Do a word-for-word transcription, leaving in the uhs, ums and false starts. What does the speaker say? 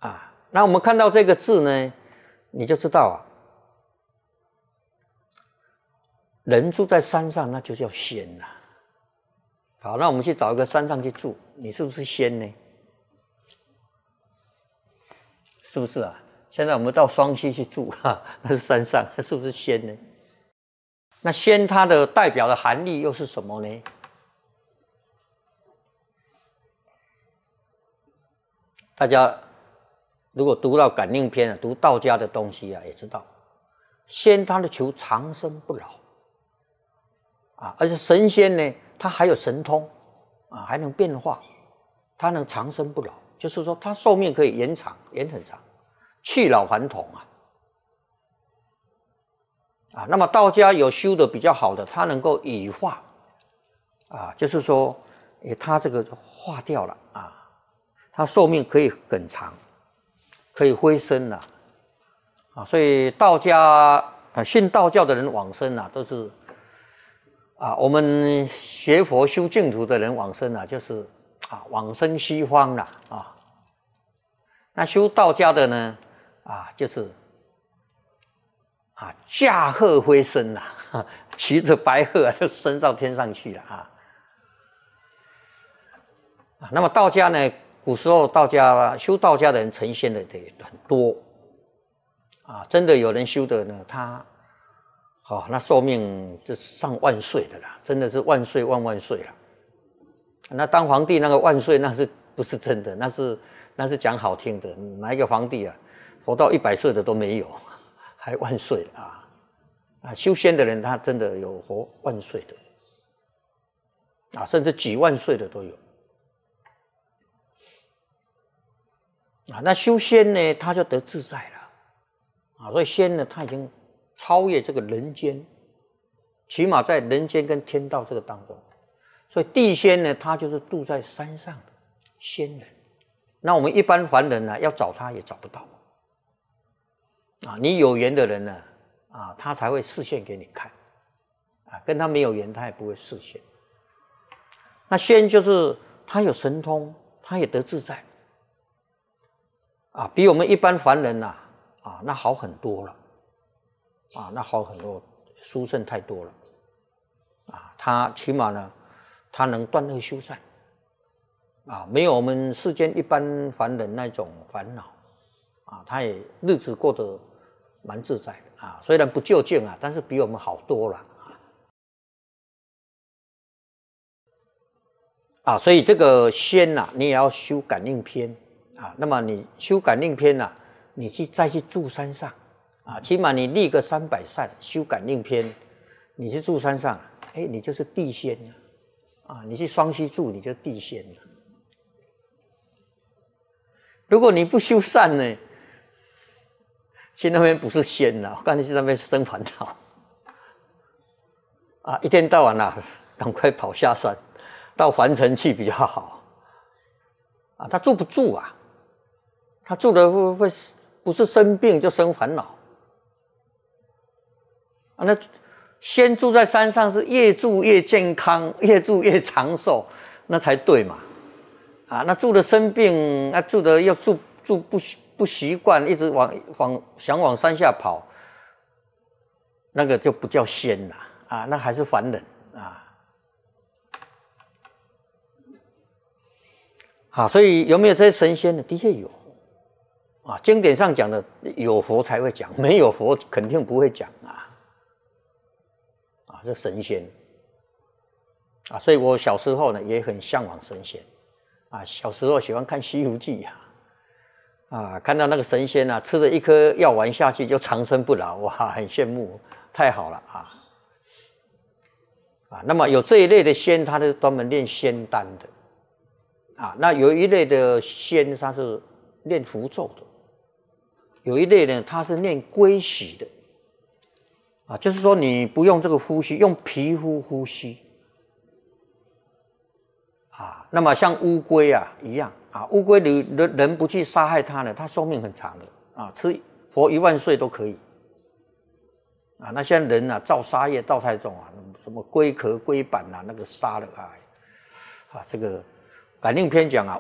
啊。那我们看到这个字呢，你就知道啊，人住在山上，那就叫仙呐。好，那我们去找一个山上去住，你是不是仙呢？是不是啊？现在我们到双溪去住，哈，那是山上，是不是仙呢？那仙它的代表的含义又是什么呢？大家如果读到感应篇啊，读道家的东西啊，也知道，仙他的求长生不老啊，而且神仙呢，他还有神通啊，还能变化，他能长生不老，就是说他寿命可以延长，延很长。去老还童啊，啊，那么道家有修的比较好的，他能够羽化，啊，就是说，诶，他这个化掉了啊，他寿命可以很长，可以飞升了，啊，所以道家啊，信道教的人往生啊，都是啊，我们学佛修净土的人往生啊，就是啊，往生西方了啊，那修道家的呢？啊，就是啊，驾鹤飞升呐、啊，骑着白鹤、啊、就升到天上去了啊。啊，那么道家呢，古时候道家修道家的人成仙的也很多啊，真的有人修的呢，他哦，那寿命就上万岁的啦，真的是万岁万万岁了。那当皇帝那个万岁，那是不是真的？那是那是讲好听的，哪一个皇帝啊？活到一百岁的都没有，还万岁啊！啊，修仙的人他真的有活万岁的，啊，甚至几万岁的都有。啊，那修仙呢，他就得自在了，啊，所以仙呢，他已经超越这个人间，起码在人间跟天道这个当中，所以地仙呢，他就是住在山上的仙人。那我们一般凡人呢，要找他也找不到。啊，你有缘的人呢，啊，他才会示现给你看，啊，跟他没有缘，他也不会示现。那仙就是他有神通，他也得自在，啊，比我们一般凡人呐，啊，那好很多了，啊，那好很多，殊胜太多了，啊，他起码呢，他能断恶修善，啊，没有我们世间一般凡人那种烦恼，啊，他也日子过得蛮自在的啊，虽然不究竟啊，但是比我们好多了啊。啊，所以这个仙呐、啊，你也要修感应篇啊。那么你修感应篇呐、啊，你去再去住山上啊，起码你立个三百善修感应篇，你去住山上，哎，你就是地仙了啊。你去双溪住，你就地仙了。如果你不修善呢？去那边不是仙了，我刚才去那边生烦恼啊！一天到晚啊，赶快跑下山，到凡尘去比较好啊。他住不住啊？他住的会会不是生病就生烦恼啊。那先住在山上是越住越健康，越住越长寿，那才对嘛啊。那住的生病，那住的又住住不不习惯，一直往往想往山下跑，那个就不叫仙了啊，那还是凡人啊。好，所以有没有这些神仙呢？的确有啊，经典上讲的有佛才会讲，没有佛肯定不会讲啊。啊，这神仙啊，所以我小时候呢也很向往神仙啊，小时候喜欢看《西游记》啊。啊，看到那个神仙啊，吃了一颗药丸下去就长生不老，哇，很羡慕，太好了啊！啊，那么有这一类的仙，他是专门练仙丹的，啊，那有一类的仙，他是练符咒的，有一类呢，他是练龟息的，啊，就是说你不用这个呼吸，用皮肤呼吸，啊，那么像乌龟啊一样。啊，乌龟你人人不去杀害它呢，它寿命很长的啊，吃活一万岁都可以啊。那现在人啊，造杀业造太重啊，什么龟壳、龟板啊，那个杀了啊，啊，这个感应篇讲啊，